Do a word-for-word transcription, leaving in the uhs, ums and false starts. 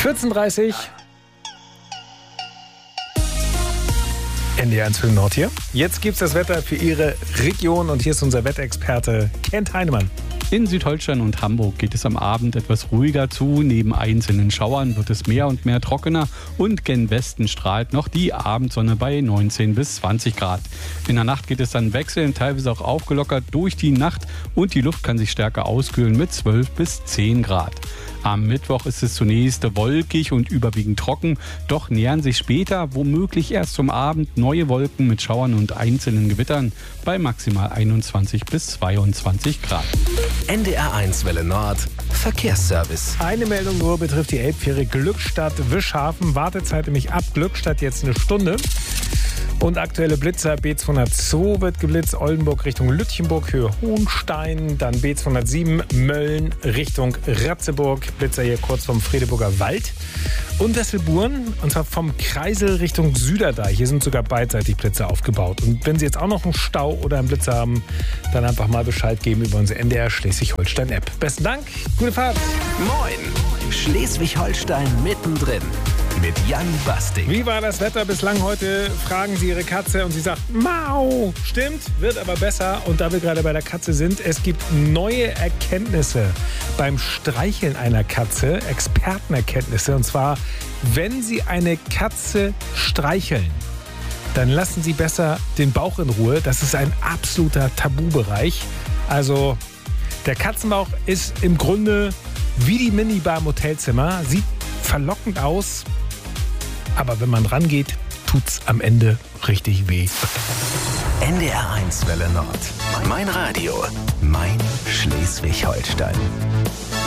vierzehn Uhr dreißig. N D R eins Film Nord hier. Jetzt gibt's das Wetter für Ihre Region und hier ist unser Wetterexperte Kent Heinemann. In Südholstein und Hamburg geht es am Abend etwas ruhiger zu. Neben einzelnen Schauern wird es mehr und mehr trockener und gen Westen strahlt noch die Abendsonne bei neunzehn bis zwanzig Grad. In der Nacht geht es dann wechselnd, teilweise auch aufgelockert durch die Nacht und die Luft kann sich stärker auskühlen mit zwölf bis zehn Grad. Am Mittwoch ist es zunächst wolkig und überwiegend trocken, doch nähern sich später, womöglich erst zum Abend, neue Wolken mit Schauern und einzelnen Gewittern bei maximal einundzwanzig bis zweiundzwanzig Grad. N D R eins Welle Nord Verkehrsservice. Eine Meldung nur betrifft die Elbfähre Glückstadt-Wischhafen. Wartezeit nämlich ab Glückstadt jetzt eine Stunde. Und aktuelle Blitzer, B zweihundertzwei wird geblitzt, Oldenburg Richtung Lütchenburg, Höhe Hohenstein, dann B zweihundertsieben, Mölln Richtung Ratzeburg, Blitzer hier kurz vom Fredeburger Wald. Und Wesselburen, und zwar vom Kreisel Richtung Süderdeich. Hier sind sogar beidseitig Blitzer aufgebaut. Und wenn Sie jetzt auch noch einen Stau oder einen Blitzer haben, dann einfach mal Bescheid geben über unsere N D R Schleswig-Holstein-App. Besten Dank, gute Fahrt. Moin, Schleswig-Holstein mittendrin. Mit Jan Basting. Wie war das Wetter bislang heute? Fragen Sie Ihre Katze und sie sagt Mau. Stimmt, wird aber besser. Und da wir gerade bei der Katze sind, es gibt neue Erkenntnisse beim Streicheln einer Katze, Expertenerkenntnisse. Und zwar, wenn Sie eine Katze streicheln, dann lassen Sie besser den Bauch in Ruhe. Das ist ein absoluter Tabubereich. Also der Katzenbauch ist im Grunde wie die Minibar im Hotelzimmer. Sieht verlockend aus. Aber wenn man rangeht, tut's am Ende richtig weh. N D R eins Welle Nord. Mein Radio. Mein Schleswig-Holstein.